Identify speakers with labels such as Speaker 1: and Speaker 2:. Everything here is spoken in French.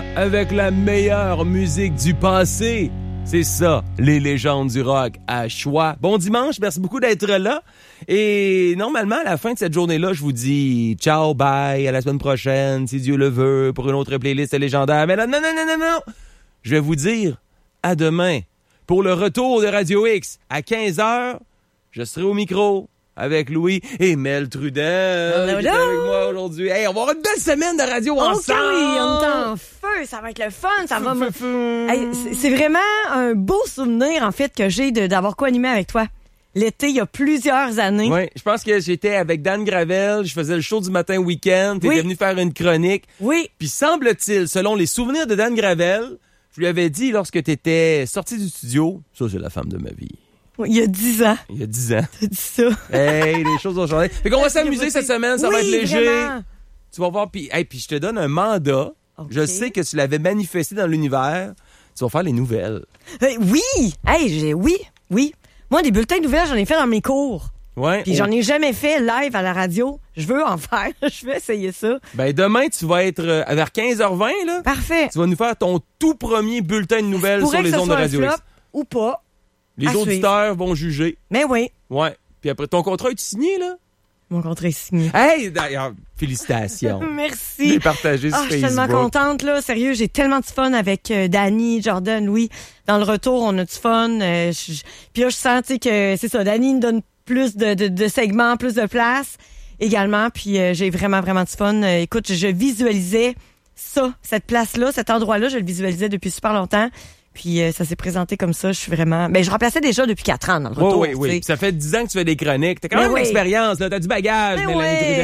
Speaker 1: avec la meilleure musique du passé. C'est ça, les légendes du rock à choix. Bon dimanche, merci beaucoup d'être là. Et normalement, à la fin de cette journée-là, je vous dis ciao, bye, à la semaine prochaine, si Dieu le veut, pour une autre playlist légendaire. Mais là, non. Je vais vous dire à demain pour le retour de Radio X. À 15h, je serai au micro avec Louis et Mel Trudel qui est avec moi aujourd'hui. Hey, on va avoir une belle semaine de radio ensemble!
Speaker 2: Oui, on est en feu, ça va être le fun, ça va... Hey, c'est vraiment un beau souvenir, en fait, que j'ai d'avoir co-animé avec toi. L'été, il y a plusieurs années.
Speaker 1: Oui, je pense que j'étais avec Dan Gravel, je faisais le show du matin week-end, t'étais venu faire une chronique.
Speaker 2: Oui.
Speaker 1: Puis semble-t-il, selon les souvenirs de Dan Gravel, je lui avais dit lorsque t'étais sorti du studio, ça c'est la femme de ma vie.
Speaker 2: Oui, il y a 10 ans.
Speaker 1: Il y a 10 ans.
Speaker 2: T'as dit ça.
Speaker 1: Hey, les choses ont changé. Fait qu'on va s'amuser cette semaine, ça va être léger.
Speaker 2: Vraiment.
Speaker 1: Tu vas voir, puis je te donne un mandat.
Speaker 2: Okay.
Speaker 1: Je sais que tu l'avais manifesté dans l'univers. Tu vas faire les nouvelles.
Speaker 2: Oui! Hey, oui. Moi, des bulletins de nouvelles, j'en ai fait dans mes cours.
Speaker 1: Ouais.
Speaker 2: Puis j'en ai jamais fait live à la radio. Je veux en faire. Je veux essayer ça.
Speaker 1: Ben demain, tu vas être vers 15h20, là.
Speaker 2: Parfait.
Speaker 1: Tu vas nous faire ton tout premier bulletin de nouvelles sur les ondes de Radio X.
Speaker 2: Ou pas.
Speaker 1: Les auditeurs vont juger.
Speaker 2: Mais oui.
Speaker 1: Ouais. Puis après, ton contrat est signé, là?
Speaker 2: Mon contrat est signé.
Speaker 1: Hey, d'ailleurs, félicitations.
Speaker 2: Merci.
Speaker 1: J'ai partagé sur Facebook.
Speaker 2: Je suis tellement contente, là. Sérieux, j'ai tellement de fun avec Dani, Jordan, Louis. Dans le retour, on a du fun. Puis là, je sens, tu sais, que c'est ça. Dani nous donne plus de segments, plus de place également. Puis j'ai vraiment, vraiment du fun. Écoute, je visualisais ça, cette place-là, cet endroit-là. Je le visualisais depuis super longtemps. Puis ça s'est présenté comme ça. Je suis vraiment... Ben, je remplaçais déjà depuis 4 ans dans le retour.
Speaker 1: Oui. Ça fait 10 ans que tu fais des chroniques. T'as quand même une expérience, là. T'as du bagage, Mélanie Trudel.